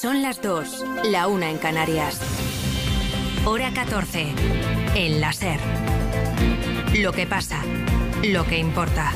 Son las 2, la 1 en Canarias. Hora 14, en la SER. Lo que pasa, lo que importa.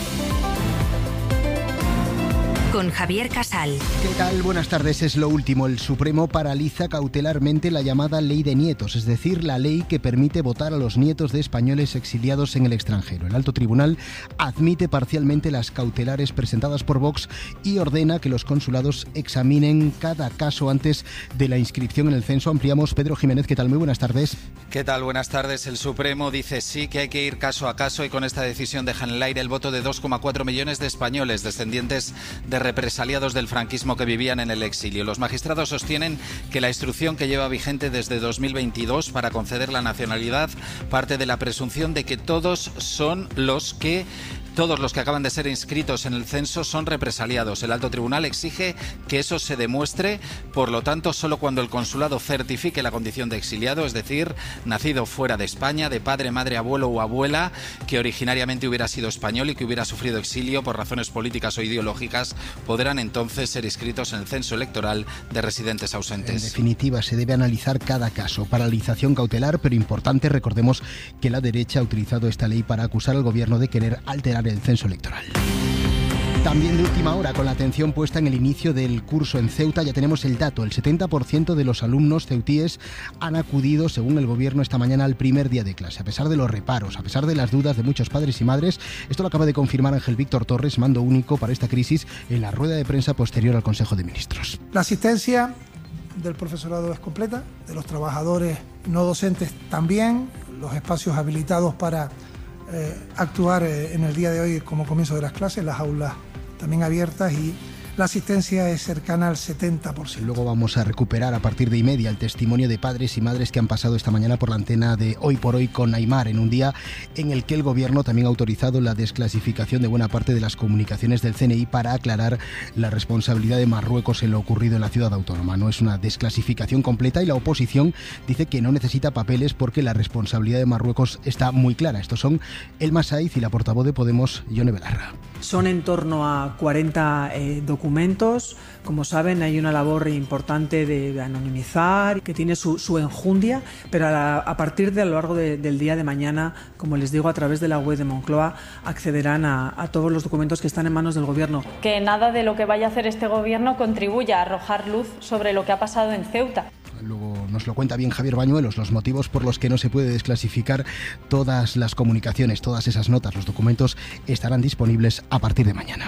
Con Javier Casal. ¿Qué tal? Buenas tardes. Es lo último. El Supremo paraliza cautelarmente la llamada Ley de Nietos, es decir, la ley que permite votar a los nietos de españoles exiliados en el extranjero. El Alto Tribunal admite parcialmente las cautelares presentadas por Vox y ordena que los consulados examinen cada caso antes de la inscripción en el censo. Ampliamos. Pedro Jiménez, ¿qué tal? Muy buenas tardes. ¿Qué tal? Buenas tardes. El Supremo dice sí que hay que ir caso a caso y con esta decisión dejan en el aire el voto de 2,4 millones de españoles descendientes de represaliados del franquismo que vivían en el exilio. Los magistrados sostienen que la instrucción que lleva vigente desde 2022 para conceder la nacionalidad parte de la presunción de que todos los que acaban de ser inscritos en el censo son represaliados. El Alto Tribunal exige que eso se demuestre, por lo tanto, solo cuando el consulado certifique la condición de exiliado, es decir, nacido fuera de España, de padre, madre, abuelo o abuela, que originariamente hubiera sido español y que hubiera sufrido exilio por razones políticas o ideológicas, podrán entonces ser inscritos en el censo electoral de residentes ausentes. En definitiva, se debe analizar cada caso. Paralización cautelar, pero importante, recordemos que la derecha ha utilizado esta ley para acusar al gobierno de querer alterar el censo electoral. También de última hora, con la atención puesta en el inicio del curso en Ceuta, ya tenemos el dato. El 70% de los alumnos ceutíes han acudido, según el gobierno, esta mañana al primer día de clase. A pesar de los reparos, a pesar de las dudas de muchos padres y madres, esto lo acaba de confirmar Ángel Víctor Torres, mando único para esta crisis, en la rueda de prensa posterior al Consejo de Ministros. La asistencia del profesorado es completa, de los trabajadores no docentes también, los espacios habilitados para actuar en el día de hoy como comienzo de las clases, las aulas también abiertas y la asistencia es cercana al 70%. Luego vamos a recuperar a partir de 1:30 el testimonio de padres y madres que han pasado esta mañana por la antena de Hoy por Hoy con Aimar, en un día en el que el gobierno también ha autorizado la desclasificación de buena parte de las comunicaciones del CNI para aclarar la responsabilidad de Marruecos en lo ocurrido en la ciudad autónoma. No es una desclasificación completa y la oposición dice que no necesita papeles porque la responsabilidad de Marruecos está muy clara. Estos son Elma Saiz y la portavoz de Podemos, Yone Belarra. Son en torno a 40 documentos. Como saben, hay una labor importante de anonimizar, que tiene su enjundia, pero a partir de a lo largo del día de mañana, como les digo, a través de la web de Moncloa, accederán a todos los documentos que están en manos del Gobierno. Que nada de lo que vaya a hacer este Gobierno contribuya a arrojar luz sobre lo que ha pasado en Ceuta. Luego nos lo cuenta bien Javier Bañuelos, los motivos por los que no se puede desclasificar todas las comunicaciones, todas esas notas, los documentos estarán disponibles a partir de mañana.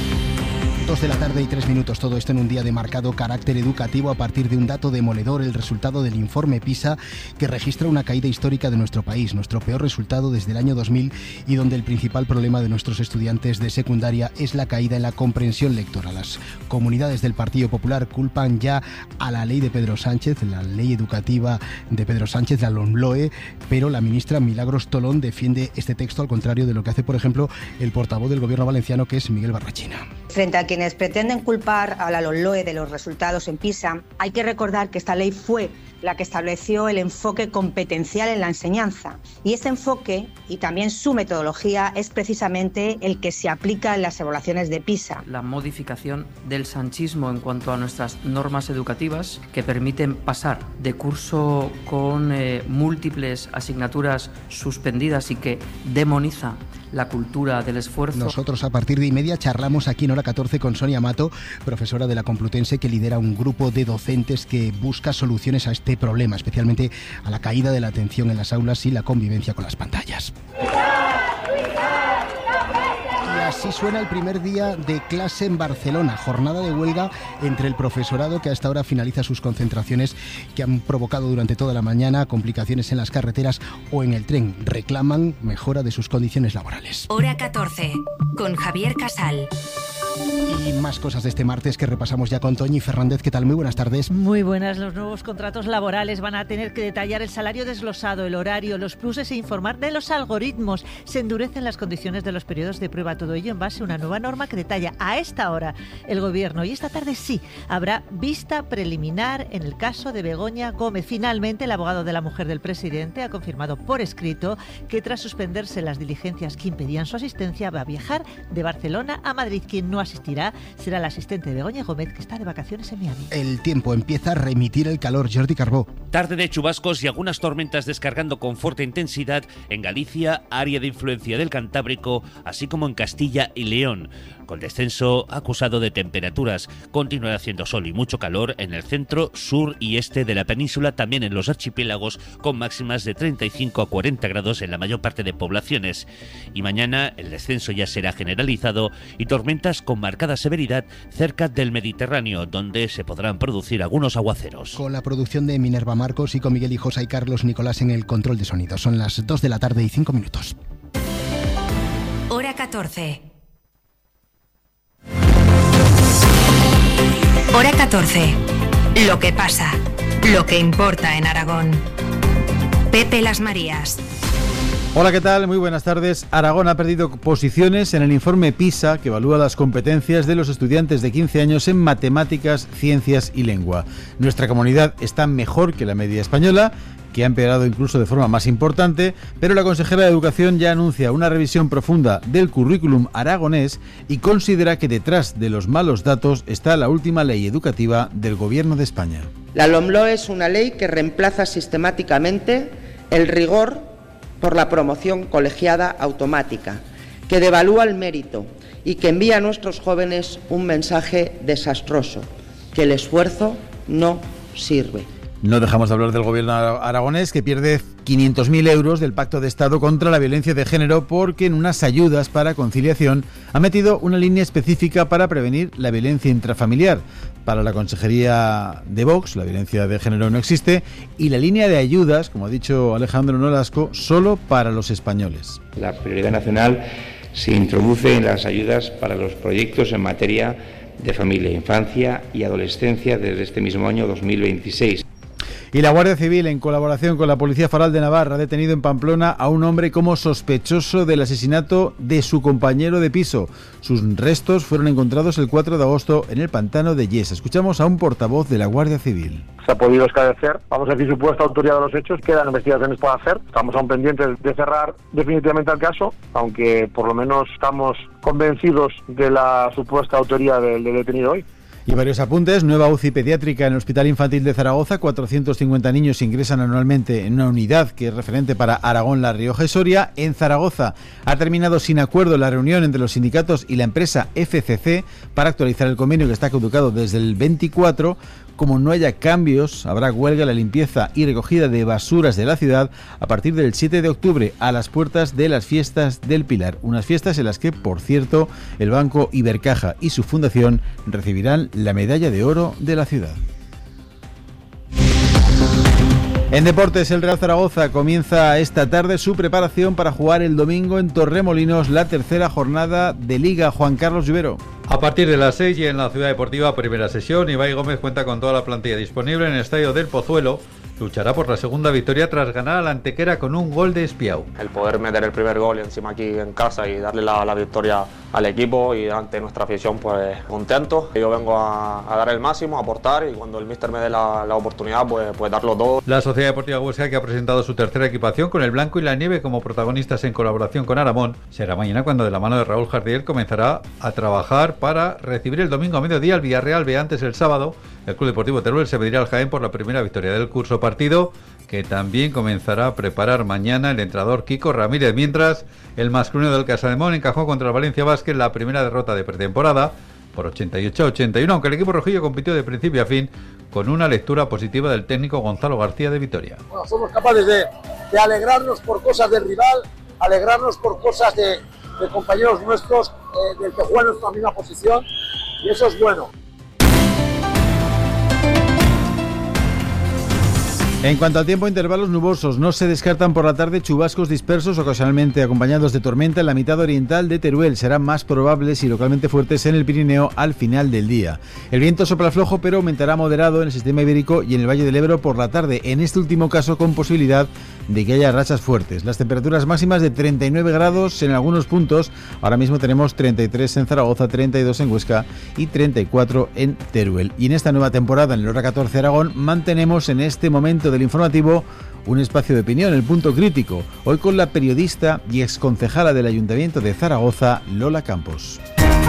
2 de la tarde y 3 minutos, todo esto en un día de marcado carácter educativo a partir de un dato demoledor, el resultado del informe PISA, que registra una caída histórica de nuestro país, nuestro peor resultado desde el año 2000 y donde el principal problema de nuestros estudiantes de secundaria es la caída en la comprensión lectora. Las comunidades del Partido Popular culpan ya a la ley de Pedro Sánchez, la ley educativa de Pedro Sánchez, la LOMLOE, pero la ministra Milagros Tolón defiende este texto al contrario de lo que hace, por ejemplo, el portavoz del Gobierno valenciano, que es Miguel Barrachina. Frente a quienes pretenden culpar a la LOMLOE de los resultados en PISA, hay que recordar que esta ley fue la que estableció el enfoque competencial en la enseñanza. Y este enfoque, y también su metodología, es precisamente el que se aplica en las evaluaciones de PISA. La modificación del sanchismo en cuanto a nuestras normas educativas, que permiten pasar de curso con múltiples asignaturas suspendidas y que demoniza la cultura del esfuerzo. Nosotros a partir de 1:30 charlamos aquí en Hora 14 con Sonia Mato, profesora de la Complutense, que lidera un grupo de docentes que busca soluciones a este problema, especialmente a la caída de la atención en las aulas y la convivencia con las pantallas. Y así suena el primer día de clase en Barcelona, jornada de huelga entre el profesorado que hasta ahora finaliza sus concentraciones que han provocado durante toda la mañana complicaciones en las carreteras o en el tren. Reclaman mejora de sus condiciones laborales. Hora 14, con Javier Casal. Y más cosas de este martes que repasamos ya con Toñi Fernández. ¿Qué tal? Muy buenas tardes. Muy buenas. Los nuevos contratos laborales van a tener que detallar el salario desglosado, el horario, los pluses e informar de los algoritmos. Se endurecen las condiciones de los periodos de prueba. Todo ello en base a una nueva norma que detalla a esta hora el Gobierno. Y esta tarde sí, habrá vista preliminar en el caso de Begoña Gómez. Finalmente, el abogado de la mujer del presidente ha confirmado por escrito que tras suspenderse las diligencias que impedían su asistencia, va a viajar de Barcelona a Madrid. Quien no asistirá será el asistente de Begoña Gómez, que está de vacaciones en Miami. El tiempo empieza a remitir el calor. Jordi Carbó. Tarde de chubascos y algunas tormentas descargando con fuerte intensidad en Galicia, área de influencia del Cantábrico, así como en Castilla y León. Con descenso acusado de temperaturas, continuará haciendo sol y mucho calor en el centro, sur y este de la península, también en los archipiélagos, con máximas de 35 a 40 grados en la mayor parte de poblaciones. Y mañana el descenso ya será generalizado y tormentas con marcada severidad cerca del Mediterráneo, donde se podrán producir algunos aguaceros. Con la producción de Minerva Marcos y con Miguel Hijosa y Carlos Nicolás en el control de sonido. Son las 2 de la tarde y 5 minutos. Hora 14. Hora 14. Lo que pasa, lo que importa en Aragón. Pepe Las Marías. Hola, ¿qué tal? Muy buenas tardes. Aragón ha perdido posiciones en el informe PISA, que evalúa las competencias de los estudiantes de 15 años en matemáticas, ciencias y lengua. Nuestra comunidad está mejor que la media española, que ha empeorado incluso de forma más importante, pero la consejera de Educación ya anuncia una revisión profunda del currículum aragonés y considera que detrás de los malos datos está la última ley educativa del Gobierno de España. La LOMLOE es una ley que reemplaza sistemáticamente el rigor por la promoción colegiada automática, que devalúa el mérito y que envía a nuestros jóvenes un mensaje desastroso, que el esfuerzo no sirve. No dejamos de hablar del Gobierno aragonés, que pierde 500.000 euros del Pacto de Estado contra la violencia de género, porque en unas ayudas para conciliación ha metido una línea específica para prevenir la violencia intrafamiliar. Para la Consejería de Vox, la violencia de género no existe, y la línea de ayudas, como ha dicho Alejandro Nolasco, solo para los españoles. La prioridad nacional se introduce en las ayudas para los proyectos en materia de familia, infancia y adolescencia desde este mismo año 2026. Y la Guardia Civil, en colaboración con la Policía Foral de Navarra, ha detenido en Pamplona a un hombre como sospechoso del asesinato de su compañero de piso. Sus restos fueron encontrados el 4 de agosto en el pantano de Yes. Escuchamos a un portavoz de la Guardia Civil. Se ha podido esclarecer, vamos a decir, supuesta autoría de los hechos, quedan investigaciones por hacer. Estamos aún pendientes de cerrar definitivamente el caso, aunque por lo menos estamos convencidos de la supuesta autoría del detenido hoy. Y varios apuntes. Nueva UCI pediátrica en el Hospital Infantil de Zaragoza. 450 niños ingresan anualmente en una unidad que es referente para Aragón, La Rioja y Soria. En Zaragoza ha terminado sin acuerdo la reunión entre los sindicatos y la empresa FCC para actualizar el convenio que está caducado desde el 24. Como no haya cambios, habrá huelga, la limpieza y recogida de basuras de la ciudad a partir del 7 de octubre a las puertas de las fiestas del Pilar. Unas fiestas en las que, por cierto, el Banco Ibercaja y su fundación recibirán la medalla de oro de la ciudad. En deportes, el Real Zaragoza comienza esta tarde su preparación para jugar el domingo en Torremolinos la tercera jornada de Liga. Juan Carlos Lluvero. A partir de las 6 y en la Ciudad Deportiva, primera sesión. Ibai Gómez cuenta con toda la plantilla disponible en el Estadio del Pozuelo. Luchará por la segunda victoria tras ganar a la Antequera con un gol de Espiau. El poder meter el primer gol encima aquí en casa y darle la victoria al equipo y ante nuestra afición, pues contento. Yo vengo a dar el máximo, a aportar, y cuando el míster me dé la oportunidad, pues darlo todo. La Sociedad Deportiva Huesca, que ha presentado su tercera equipación con el blanco y la nieve como protagonistas en colaboración con Aramón, será mañana cuando de la mano de Raúl Jardiel comenzará a trabajar para recibir el domingo a mediodía al Villarreal B. Antes, el sábado, el Club Deportivo Teruel se medirá al Jaén por la primera victoria del curso, partido que también comenzará a preparar mañana el entrenador Kiko Ramírez. Mientras, el masculino del Casademón encajó contra el Valencia Basket la primera derrota de pretemporada por 88-81, aunque el equipo rojillo compitió de principio a fin con una lectura positiva del técnico Gonzalo García de Vitoria. Bueno, somos capaces de alegrarnos por cosas del rival, alegrarnos por cosas de compañeros nuestros del que juegan en nuestra misma posición, y eso es bueno. En cuanto al tiempo, intervalos nubosos. No se descartan por la tarde chubascos dispersos, ocasionalmente acompañados de tormenta en la mitad oriental de Teruel. Serán más probables y localmente fuertes en el Pirineo al final del día. El viento sopla flojo, pero aumentará moderado en el sistema ibérico y en el Valle del Ebro por la tarde. En este último caso, con posibilidad de que haya rachas fuertes. Las temperaturas máximas de 39 grados en algunos puntos. Ahora mismo tenemos 33 en Zaragoza, 32 en Huesca y 34 en Teruel. Y en esta nueva temporada, en el Hora 14 Aragón, mantenemos en este momento del informativo un espacio de opinión, el punto crítico. Hoy con la periodista y exconcejala del Ayuntamiento de Zaragoza, Lola Campos.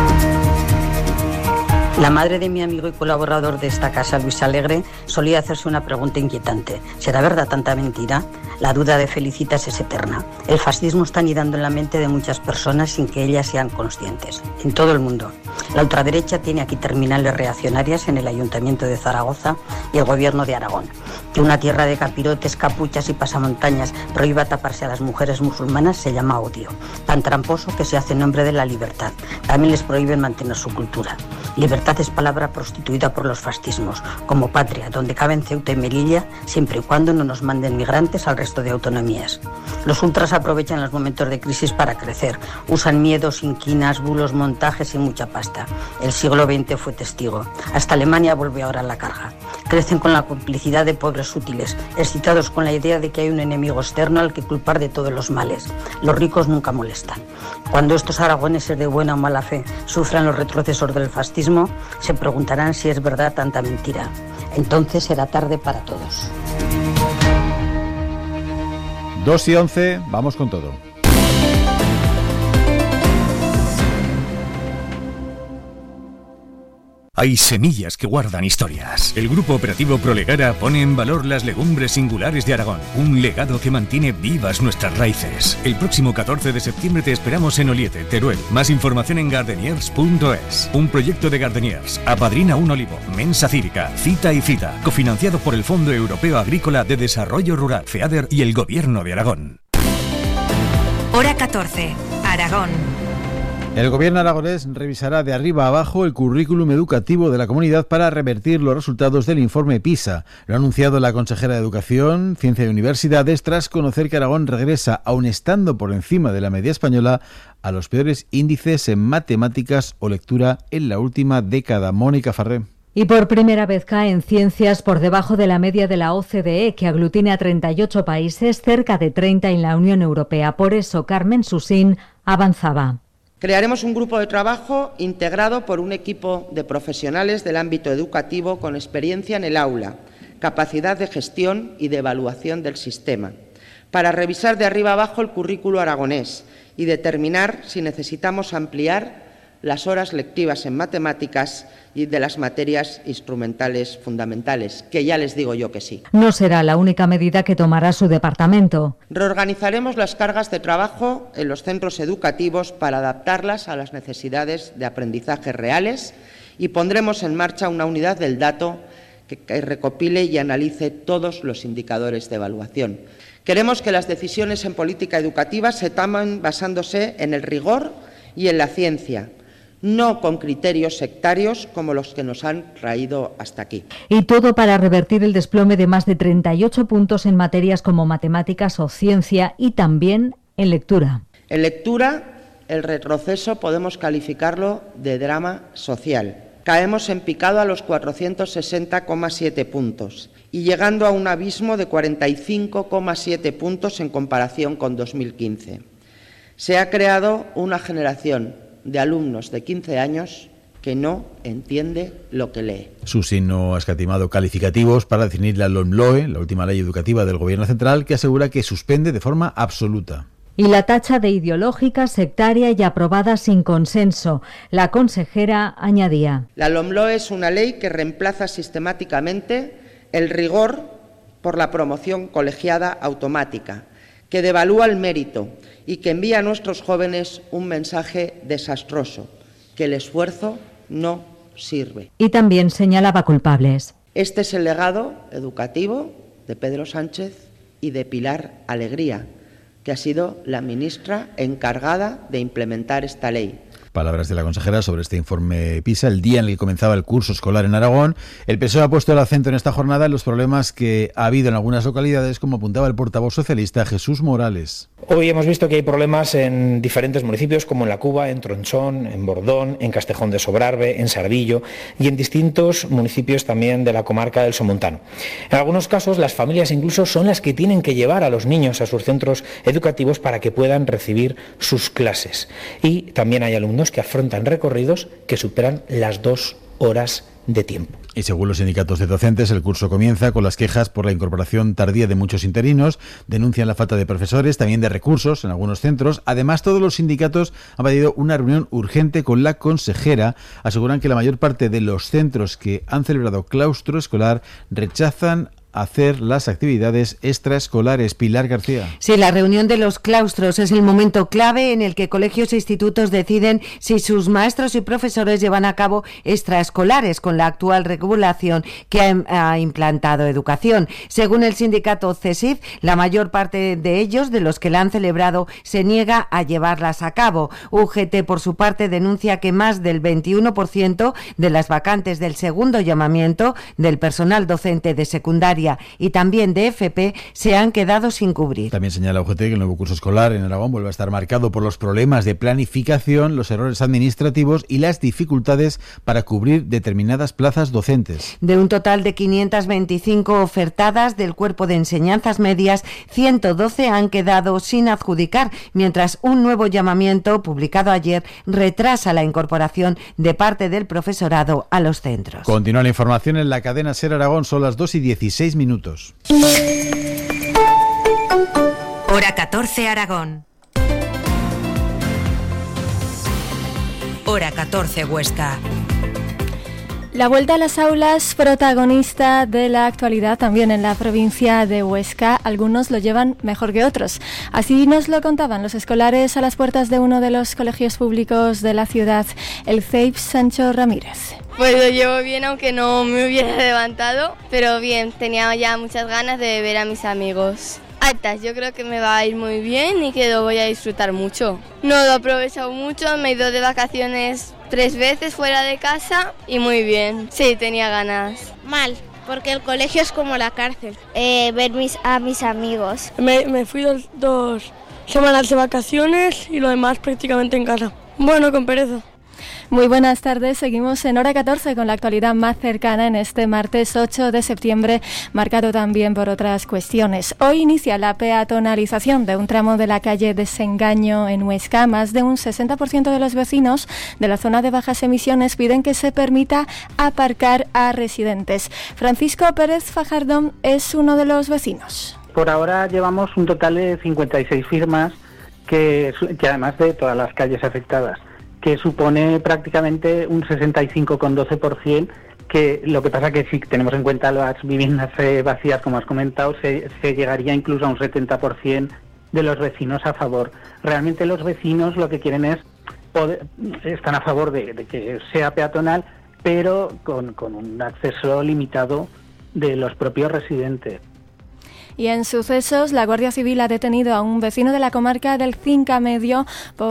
La madre de mi amigo y colaborador de esta casa, Luis Alegre, solía hacerse una pregunta inquietante. ¿Será verdad tanta mentira? La duda de Felicitas es eterna. El fascismo está anidando en la mente de muchas personas sin que ellas sean conscientes. En todo el mundo. La ultraderecha tiene aquí terminales reaccionarias en el Ayuntamiento de Zaragoza y el Gobierno de Aragón. Que una tierra de capirotes, capuchas y pasamontañas prohíba taparse a las mujeres musulmanas se llama odio. Tan tramposo que se hace en nombre de la libertad. También les prohíben mantener su cultura. Libertad es palabra prostituida por los fascismos, como patria, donde caben Ceuta y Melilla, siempre y cuando no nos manden migrantes al resto de autonomías. Los ultras aprovechan los momentos de crisis para crecer. Usan miedos, inquinas, bulos, montajes y mucha pasta. El siglo XX fue testigo. Hasta Alemania vuelve ahora a la carga. Crecen con la complicidad de pobres útiles, excitados con la idea de que hay un enemigo externo al que culpar de todos los males. Los ricos nunca molestan. Cuando estos aragoneses de buena o mala fe sufran los retrocesos del fascismo, se preguntarán si es verdad tanta mentira. Entonces será tarde para todos. 2:11, vamos con todo. Hay semillas que guardan historias. El Grupo Operativo Prolegara pone en valor las legumbres singulares de Aragón, un legado que mantiene vivas nuestras raíces. El próximo 14 de septiembre te esperamos en Oliete, Teruel. Más información en gardeniers.es. Un proyecto de Gardeniers. Apadrina un olivo. Mensa cívica. Cita y cita. Cofinanciado por el Fondo Europeo Agrícola de Desarrollo Rural, FEADER y el Gobierno de Aragón. Hora 14, Aragón. El gobierno aragonés revisará de arriba a abajo el currículum educativo de la comunidad para revertir los resultados del informe PISA. Lo ha anunciado la consejera de Educación, Ciencia y Universidades tras conocer que Aragón regresa, aun estando por encima de la media española, a los peores índices en matemáticas o lectura en la última década. Mónica Farré. Y por primera vez cae en ciencias por debajo de la media de la OCDE, que aglutina a 38 países, cerca de 30 en la Unión Europea. Por eso, Carmen Susín avanzaba. Crearemos un grupo de trabajo integrado por un equipo de profesionales del ámbito educativo con experiencia en el aula, capacidad de gestión y de evaluación del sistema, para revisar de arriba abajo el currículo aragonés y determinar si necesitamos ampliar las horas lectivas en matemáticas y de las materias instrumentales fundamentales, que ya les digo yo que sí. No será la única medida que tomará su departamento. Reorganizaremos las cargas de trabajo en los centros educativos para adaptarlas a las necesidades de aprendizaje reales y pondremos en marcha una unidad del dato que recopile y analice todos los indicadores de evaluación. Queremos que las decisiones en política educativa se tomen basándose en el rigor y en la ciencia, no con criterios sectarios como los que nos han traído hasta aquí. Y todo para revertir el desplome de más de 38 puntos en materias como matemáticas o ciencia y también en lectura. En lectura, el retroceso podemos calificarlo de drama social. Caemos en picado a los 460,7 puntos y llegando a un abismo de 45,7 puntos en comparación con 2015. Se ha creado una generación de alumnos de 15 años que no entiende lo que lee. Susín no ha escatimado calificativos para definir la LOMLOE, la última ley educativa del Gobierno central, que asegura que suspende de forma absoluta. Y la tacha de ideológica, sectaria y aprobada sin consenso. La consejera añadía: la LOMLOE es una ley que reemplaza sistemáticamente el rigor por la promoción colegiada automática, que devalúa el mérito y que envía a nuestros jóvenes un mensaje desastroso, que el esfuerzo no sirve. Y también señalaba culpables. Este es el legado educativo de Pedro Sánchez y de Pilar Alegría, que ha sido la ministra encargada de implementar esta ley. Palabras de la consejera sobre este informe PISA, el día en el que comenzaba el curso escolar en Aragón. El PSOE ha puesto el acento en esta jornada en los problemas que ha habido en algunas localidades, como apuntaba el portavoz socialista Jesús Morales. Hoy hemos visto que hay problemas en diferentes municipios, como en La Cuba, en Tronchón, en Bordón, en Castejón de Sobrarbe, en Sardillo y en distintos municipios también de la comarca del Somontano. En algunos casos, las familias incluso son las que tienen que llevar a los niños a sus centros educativos para que puedan recibir sus clases. Y también hay alumnos que afrontan recorridos que superan las 2 horas de tiempo. Y según los sindicatos de docentes, el curso comienza con las quejas por la incorporación tardía de muchos interinos, denuncian la falta de profesores, también de recursos en algunos centros. Además, todos los sindicatos han pedido una reunión urgente con la consejera. Aseguran que la mayor parte de los centros que han celebrado claustro escolar rechazan hacer las actividades extraescolares. Pilar García. Sí, la reunión de los claustros es el momento clave en el que colegios e institutos deciden si sus maestros y profesores llevan a cabo extraescolares con la actual regulación que ha implantado Educación. Según el sindicato CESIF, la mayor parte de ellos, de los que la han celebrado, se niega a llevarlas a cabo. UGT, por su parte, denuncia que más del 21% de las vacantes del segundo llamamiento del personal docente de secundaria y también de FP se han quedado sin cubrir. También señala UGT que el nuevo curso escolar en Aragón vuelve a estar marcado por los problemas de planificación, los errores administrativos y las dificultades para cubrir determinadas plazas docentes. De un total de 525 ofertadas del cuerpo de enseñanzas medias, 112 han quedado sin adjudicar, mientras un nuevo llamamiento publicado ayer retrasa la incorporación de parte del profesorado a los centros. Continúa la información en la cadena SER Aragón, son las 2:16 minutos. Hora 14 Aragón. Hora 14 Huesca. La vuelta a las aulas, protagonista de la actualidad también en la provincia de Huesca. Algunos lo llevan mejor que otros. Así nos lo contaban los escolares a las puertas de uno de los colegios públicos de la ciudad, el CEIP Sancho Ramírez. Pues lo llevo bien, aunque no me hubiera levantado, pero bien, tenía ya muchas ganas de ver a mis amigos. Altas, yo creo que me va a ir muy bien y que lo voy a disfrutar mucho. No lo he aprovechado mucho, me he ido de vacaciones 3 veces fuera de casa y muy bien. Sí, tenía ganas. Mal, porque el colegio es como la cárcel. Ver a mis amigos. Me fui 2 semanas de vacaciones y lo demás prácticamente en casa. Bueno, con pereza. Muy buenas tardes, seguimos en Hora 14 con la actualidad más cercana en este martes 8 de septiembre, marcado también por otras cuestiones. Hoy inicia la peatonalización de un tramo de la calle Desengaño en Huesca. Más de un 60% de los vecinos de la zona de bajas emisiones piden que se permita aparcar a residentes. Francisco Pérez Fajardón es uno de los vecinos. Por ahora llevamos un total de 56 firmas, que además de todas las calles afectadas, que supone prácticamente un 65,12%, que lo que pasa que si tenemos en cuenta las viviendas vacías, como has comentado, se llegaría incluso a un 70% de los vecinos a favor. Realmente los vecinos lo que quieren es, están a favor de que sea peatonal, pero con un acceso limitado de los propios residentes. Y en sucesos, la Guardia Civil ha detenido a un vecino de la comarca del Cinca Medio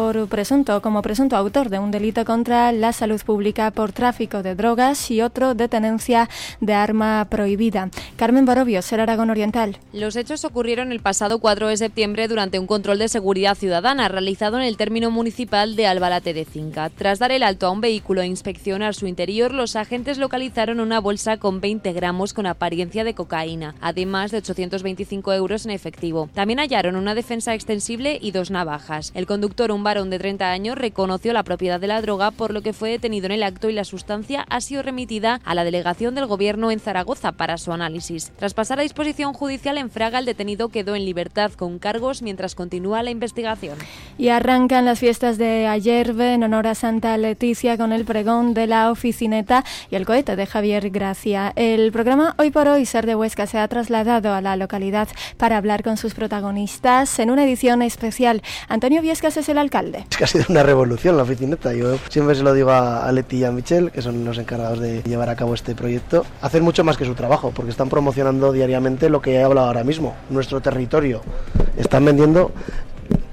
como presunto autor de un delito contra la salud pública por tráfico de drogas y otro de tenencia de arma prohibida. Carmen Borobio, SER Aragón Oriental. Los hechos ocurrieron el pasado 4 de septiembre durante un control de seguridad ciudadana realizado en el término municipal de Albalate de Cinca. Tras dar el alto a un vehículo e inspeccionar su interior, los agentes localizaron una bolsa con 20 gramos con apariencia de cocaína, además de 825 euros en efectivo. También hallaron una defensa extensible y 2 navajas. El conductor, un varón de 30 años, reconoció la propiedad de la droga, por lo que fue detenido en el acto y la sustancia ha sido remitida a la delegación del Gobierno en Zaragoza para su análisis. Tras pasar a disposición judicial en Fraga, el detenido quedó en libertad con cargos mientras continúa la investigación. Y arrancan las fiestas de Ayerbe en honor a Santa Leticia con el pregón de la oficineta y el cohete de Javier Gracia. El programa Hoy por Hoy SER de Huesca se ha trasladado a la localidad para hablar con sus protagonistas en una edición especial. Antonio Viescas es el alcalde. Es que ha sido una revolución la oficineta. Yo siempre se lo digo a Leti y a Michel, que son los encargados de llevar a cabo este proyecto. Hacen mucho más que su trabajo, porque están promocionando diariamente lo que he hablado ahora mismo, nuestro territorio. Están vendiendo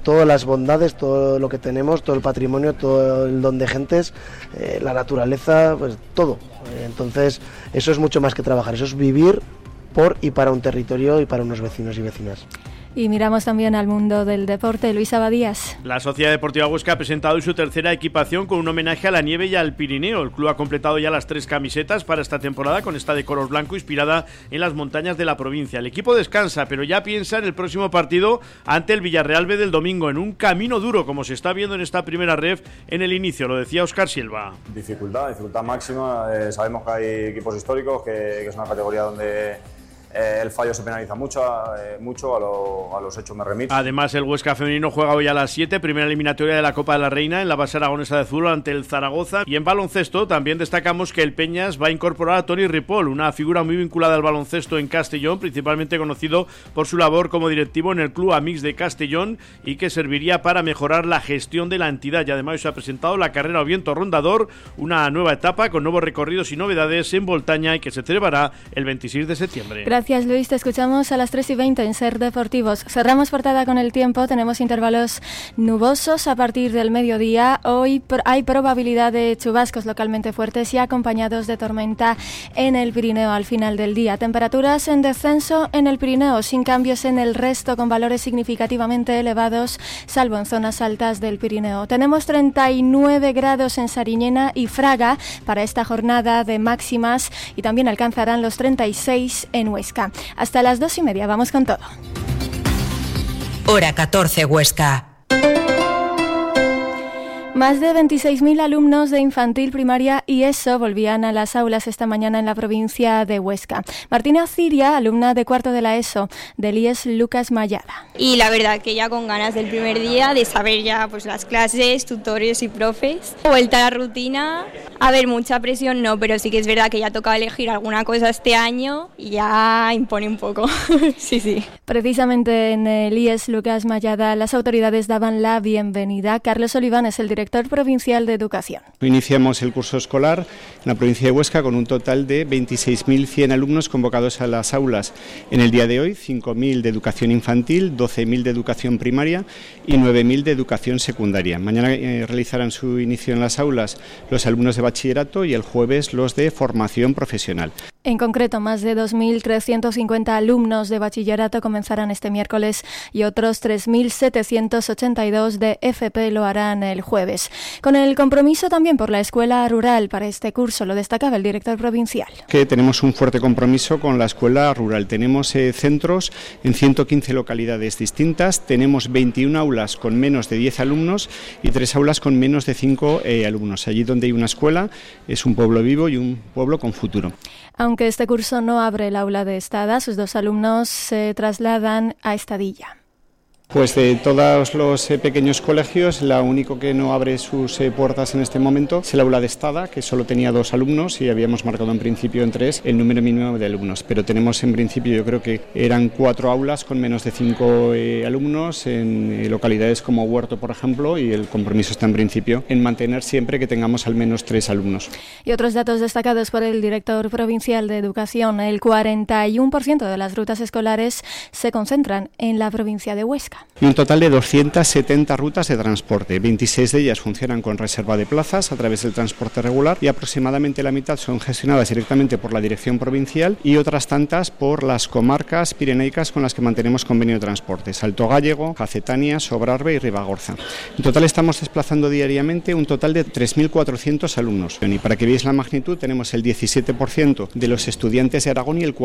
todas las bondades, todo lo que tenemos, todo el patrimonio, todo el don de gentes, la naturaleza, pues todo. Entonces eso es mucho más que trabajar, eso es vivir por y para un territorio y para unos vecinos y vecinas. Y miramos también al mundo del deporte. Luis Abadías. La Sociedad Deportiva Huesca ha presentado hoy su tercera equipación con un homenaje a la nieve y al Pirineo. El club ha completado ya las 3 camisetas para esta temporada, con esta de color blanco inspirada en las montañas de la provincia. El equipo descansa, pero ya piensa en el próximo partido ante el Villarreal B del domingo, en un camino duro, como se está viendo en esta primera ref en el inicio. Lo decía Óscar Silva. Dificultad máxima. Sabemos que hay equipos históricos, que es una categoría donde el fallo se penaliza mucho, a los hechos me remito. Además, el Huesca femenino juega hoy a las 7, primera eliminatoria de la Copa de la Reina en la base aragonesa de Zulo ante el Zaragoza. Y en baloncesto también destacamos que el Peñas va a incorporar a Toni Ripoll, una figura muy vinculada al baloncesto en Castellón, principalmente conocido por su labor como directivo en el Club Amics de Castellón, y que serviría para mejorar la gestión de la entidad. Y además se ha presentado la carrera Oviento Rondador, una nueva etapa con nuevos recorridos y novedades en Voltaña, y que se celebrará el 26 de septiembre. Gracias, Luis. Te escuchamos a las 3:20 en Ser Deportivos. Cerramos portada con el tiempo. Tenemos intervalos nubosos a partir del mediodía. Hoy hay probabilidad de chubascos localmente fuertes y acompañados de tormenta en el Pirineo al final del día. Temperaturas en descenso en el Pirineo, sin cambios en el resto, con valores significativamente elevados, salvo en zonas altas del Pirineo. Tenemos 39 grados en Sariñena y Fraga para esta jornada de máximas, y también alcanzarán los 36 en Huesca. Hasta las 2:30, vamos con todo. Hora 14, Huesca. Más de 26.000 alumnos de infantil, primaria y ESO volvían a las aulas esta mañana en la provincia de Huesca. Martina Ciria, alumna de cuarto de la ESO, del IES Lucas Mayada. Y la verdad que ya con ganas del primer día, de saber ya pues las clases, tutores y profes. Vuelta a la rutina, a ver, mucha presión no, pero sí que es verdad que ya toca elegir alguna cosa este año y ya impone un poco. Sí. Precisamente en el IES Lucas Mayada las autoridades daban la bienvenida. Carlos Oliván es el director provincial de Educación. Iniciamos el curso escolar en la provincia de Huesca con un total de 26.100 alumnos convocados a las aulas. En el día de hoy, 5.000 de educación infantil, 12.000 de educación primaria y 9.000 de educación secundaria. Mañana realizarán su inicio en las aulas los alumnos de bachillerato y el jueves los de formación profesional. En concreto, más de 2.350 alumnos de bachillerato comenzarán este miércoles y otros 3.782 de FP lo harán el jueves. Con el compromiso también por la escuela rural para este curso, lo destacaba el director provincial. Que tenemos un fuerte compromiso con la escuela rural. Tenemos centros en 115 localidades distintas, tenemos 21 aulas con menos de 10 alumnos y 3 aulas con menos de 5 alumnos. Allí donde hay una escuela es un pueblo vivo y un pueblo con futuro. Aunque este curso no abre el aula de Estada, sus 2 alumnos se trasladan a Estadilla. Pues de todos los pequeños colegios, la único que no abre sus puertas en este momento es el aula de Estada, que solo tenía 2 alumnos y habíamos marcado en principio en 3 el número mínimo de alumnos. Pero tenemos en principio, yo creo que eran 4 aulas con menos de 5 alumnos en localidades como Huerto, por ejemplo, y el compromiso está en principio en mantener siempre que tengamos al menos 3 alumnos. Y otros datos destacados por el director provincial de Educación: el 41% de las rutas escolares se concentran en la provincia de Huesca. Y un total de 270 rutas de transporte, 26 de ellas funcionan con reserva de plazas a través del transporte regular y aproximadamente la mitad son gestionadas directamente por la dirección provincial y otras tantas por las comarcas pirenaicas con las que mantenemos convenio de transporte: Salto Gallego, Jacetania, Sobrarbe y Ribagorza. En total estamos desplazando diariamente un total de 3.400 alumnos. Y para que veáis la magnitud, tenemos el 17% de los estudiantes de Aragón y el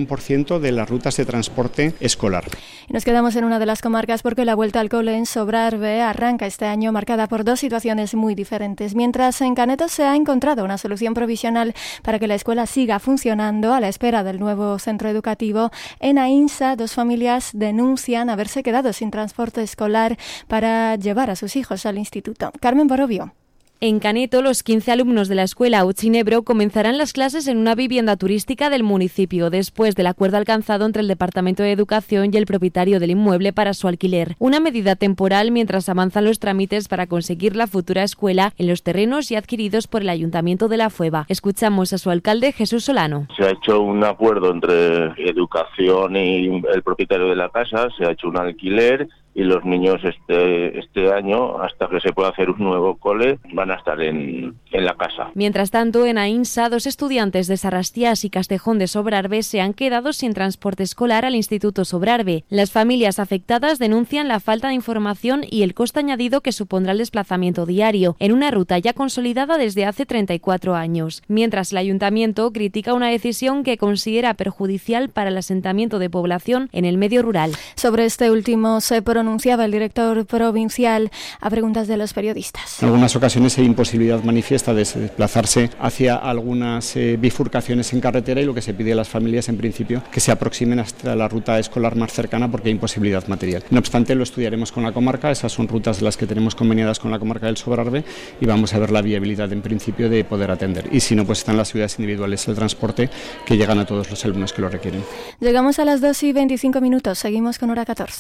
41% de las rutas de transporte escolar. Y nos quedamos en una de las comarcas porque la vuelta al cole en Sobrarbe arranca este año marcada por 2 situaciones muy diferentes. Mientras en Caneto se ha encontrado una solución provisional para que la escuela siga funcionando a la espera del nuevo centro educativo, en Ainsa 2 familias denuncian haberse quedado sin transporte escolar para llevar a sus hijos al instituto. Carmen Borobio. En Caneto, los 15 alumnos de la escuela Uchinebro comenzarán las clases en una vivienda turística del municipio, después del acuerdo alcanzado entre el Departamento de Educación y el propietario del inmueble para su alquiler. Una medida temporal mientras avanzan los trámites para conseguir la futura escuela en los terrenos ya adquiridos por el Ayuntamiento de La Fueva. Escuchamos a su alcalde, Jesús Solano. Se ha hecho un acuerdo entre Educación y el propietario de la casa, se ha hecho un alquiler y los niños este año, hasta que se pueda hacer un nuevo cole, van a estar en la casa. Mientras tanto, en Aínsa, 2 estudiantes de Sarrastiás y Castejón de Sobrarbe se han quedado sin transporte escolar al Instituto Sobrarbe. Las familias afectadas denuncian la falta de información y el coste añadido que supondrá el desplazamiento diario, en una ruta ya consolidada desde hace 34 años. Mientras el Ayuntamiento critica una decisión que considera perjudicial para el asentamiento de población en el medio rural. Sobre este último se pronunciaba el director provincial a preguntas de los periodistas. En algunas ocasiones hay imposibilidad manifiesta de desplazarse hacia algunas bifurcaciones en carretera y lo que se pide a las familias en principio que se aproximen hasta la ruta escolar más cercana porque hay imposibilidad material. No obstante, lo estudiaremos con la comarca, esas son rutas de las que tenemos conveniadas con la comarca del Sobrarbe y vamos a ver la viabilidad en principio de poder atender. Y si no, pues están las ciudades individuales el transporte que llegan a todos los alumnos que lo requieren. Llegamos a las 2:25, seguimos con Hora 14.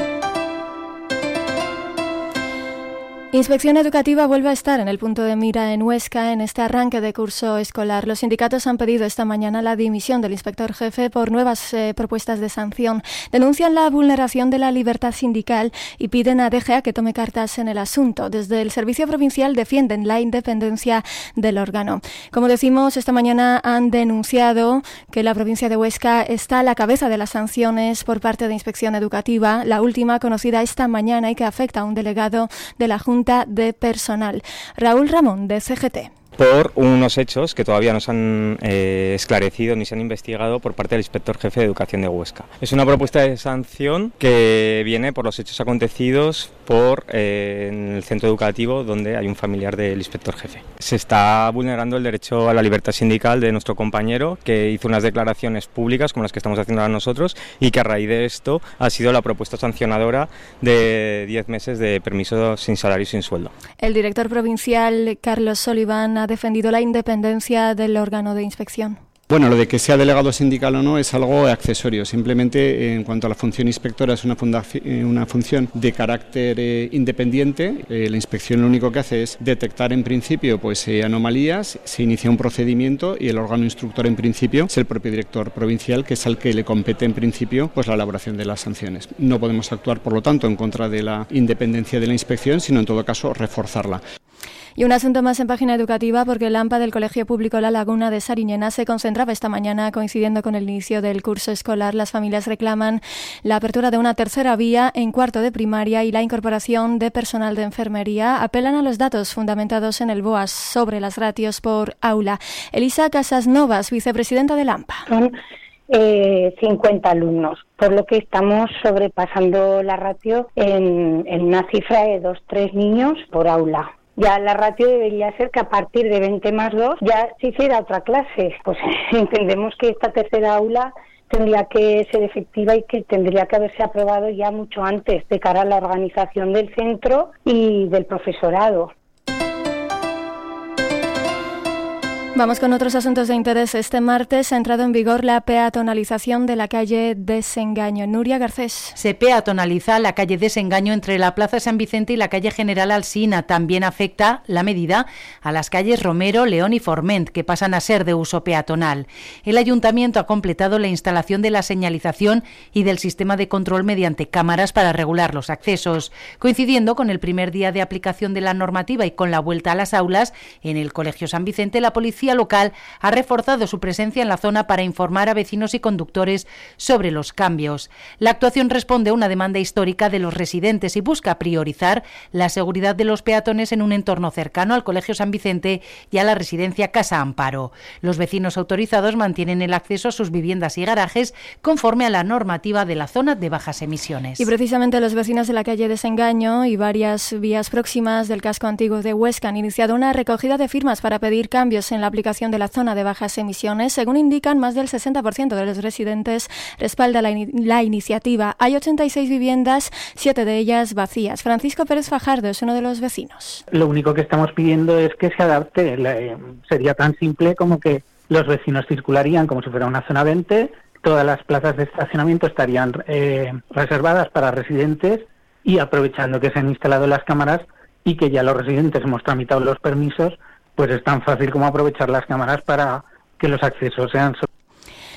Inspección Educativa vuelve a estar en el punto de mira en Huesca en este arranque de curso escolar. Los sindicatos han pedido esta mañana la dimisión del inspector jefe por nuevas propuestas de sanción. Denuncian la vulneración de la libertad sindical y piden a DGA que tome cartas en el asunto. Desde el Servicio Provincial defienden la independencia del órgano. Como decimos, esta mañana han denunciado que la provincia de Huesca está a la cabeza de las sanciones por parte de Inspección Educativa, la última conocida esta mañana y que afecta a un delegado de la Junta de Personal. Raúl Ramón, de CGT. Por unos hechos que todavía no se han esclarecido ni se han investigado por parte del inspector jefe de Educación de Huesca. Es una propuesta de sanción que viene por los hechos acontecidos en el centro educativo donde hay un familiar del inspector jefe. Se está vulnerando el derecho a la libertad sindical de nuestro compañero, que hizo unas declaraciones públicas como las que estamos haciendo ahora nosotros y que a raíz de esto ha sido la propuesta sancionadora de 10 meses de permiso sin salario y sin sueldo. El director provincial, Carlos Sullivan, ha defendido la independencia del órgano de inspección. Bueno, lo de que sea delegado sindical o no es algo accesorio. Simplemente, en cuanto a la función inspectora, es una función de carácter independiente. La inspección lo único que hace es detectar en principio anomalías, se inicia un procedimiento y el órgano instructor en principio es el propio director provincial, que es al que le compete en principio la elaboración de las sanciones. No podemos actuar, por lo tanto, en contra de la independencia de la inspección, sino en todo caso reforzarla. Y un asunto más en página educativa, porque el AMPA del Colegio Público La Laguna de Sariñena se concentraba esta mañana coincidiendo con el inicio del curso escolar. Las familias reclaman la apertura de una tercera vía en cuarto de primaria y la incorporación de personal de enfermería. Apelan a los datos fundamentados en el BOAS sobre las ratios por aula. Elisa Casasnovas, vicepresidenta del AMPA. Son 50 alumnos, por lo que estamos sobrepasando la ratio en una cifra de 2-3 niños por aula. Ya la ratio debería ser que a partir de 20 más 2 ya se hiciera otra clase. Pues entendemos que esta tercera aula tendría que ser efectiva y que tendría que haberse aprobado ya mucho antes de cara a la organización del centro y del profesorado. Vamos con otros asuntos de interés. Este martes ha entrado en vigor la peatonalización de la calle Desengaño. Nuria Garcés. Se peatonaliza la calle Desengaño entre la Plaza San Vicente y la calle General Alsina. También afecta la medida a las calles Romero, León y Forment, que pasan a ser de uso peatonal. El Ayuntamiento ha completado la instalación de la señalización y del sistema de control mediante cámaras para regular los accesos. Coincidiendo con el primer día de aplicación de la normativa y con la vuelta a las aulas, en el Colegio San Vicente, la policía local ha reforzado su presencia en la zona para informar a vecinos y conductores sobre los cambios. La actuación responde a una demanda histórica de los residentes y busca priorizar la seguridad de los peatones en un entorno cercano al Colegio San Vicente y a la residencia Casa Amparo. Los vecinos autorizados mantienen el acceso a sus viviendas y garajes conforme a la normativa de la zona de bajas emisiones. Y precisamente los vecinos de la calle Desengaño y varias vías próximas del casco antiguo de Huesca han iniciado una recogida de firmas para pedir cambios en la aplicación de la zona de bajas emisiones. Según indican, más del 60% de los residentes respalda la iniciativa. Hay 86 viviendas, 7 de ellas vacías. Francisco Pérez Fajardo es uno de los vecinos. Lo único que estamos pidiendo es que se adapte. Sería tan simple como que los vecinos circularían como si fuera una zona 20, todas las plazas de estacionamiento estarían reservadas para residentes y aprovechando que se han instalado las cámaras y que ya los residentes hemos tramitado los permisos, pues es tan fácil como aprovechar las cámaras para que los accesos sean.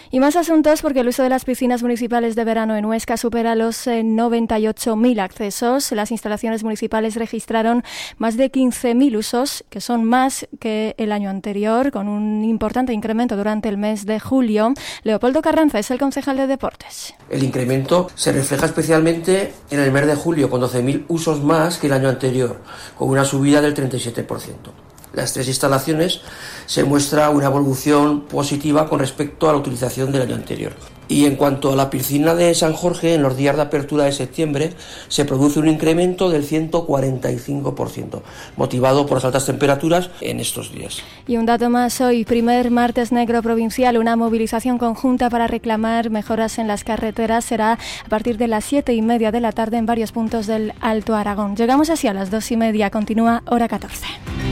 Y más asuntos porque el uso de las piscinas municipales de verano en Huesca supera los 98.000 accesos. Las instalaciones municipales registraron más de 15.000 usos, que son más que el año anterior, con un importante incremento durante el mes de julio. Leopoldo Carranza es el concejal de Deportes. El incremento se refleja especialmente en el mes de julio, con 12.000 usos más que el año anterior, con una subida del 37%. Las 3 instalaciones se muestra una evolución positiva con respecto a la utilización del año anterior. Y en cuanto a la piscina de San Jorge, en los días de apertura de septiembre se produce un incremento del 145%, motivado por las altas temperaturas en estos días. Y un dato más hoy, primer martes negro provincial, una movilización conjunta para reclamar mejoras en las carreteras será a partir de las 7:30 de la tarde en varios puntos del Alto Aragón. Llegamos así a las 2:30, continúa Hora 14.